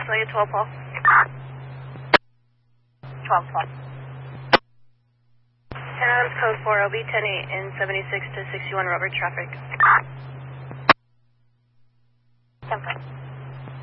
Australia 12 Paul. 12 Paul. 10 Adams code 4, OB 10-8 in 76 to 61 rubber traffic. 10 5.